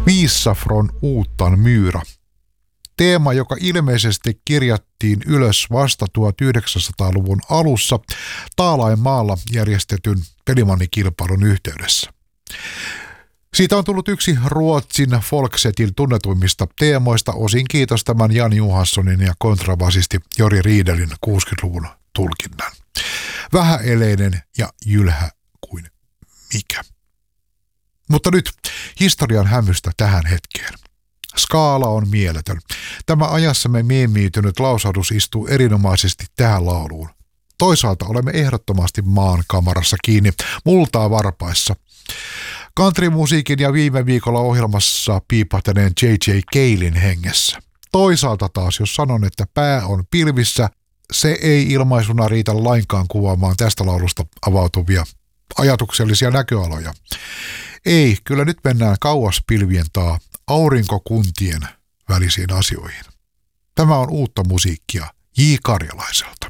Visa från utan myra. Teema, joka ilmeisesti kirjattiin ylös vasta 1900-luvun alussa Taalainmaalla järjestetyn pelimannikilpailun yhteydessä. Siitä on tullut yksi Ruotsin Folksetin tunnetuimmista teemoista, osin kiitos tämän Jan Johanssonin ja kontrabasisti Jori Riidelin 60-luvun tulkinnan. Vähäeleinen ja jylhä kuin mikä. Mutta nyt historian hämystä tähän hetkeen. Skaala on mieletön. Tämä ajassamme meemiitynyt lausahdus istuu erinomaisesti tähän lauluun. Toisaalta olemme ehdottomasti maan kamarassa kiinni, multaa varpaissa. Countrymusiikin ja viime viikolla ohjelmassa piipahtaneen J.J. Calein hengessä. Toisaalta taas, jos sanon, että pää on pilvissä, se ei ilmaisuna riitä lainkaan kuvaamaan tästä laulusta avautuvia ajatuksellisia näköaloja. Ei, kyllä nyt mennään kauas pilvien taa aurinkokuntien välisiin asioihin. Tämä on uutta musiikkia J. Karjalaiselta.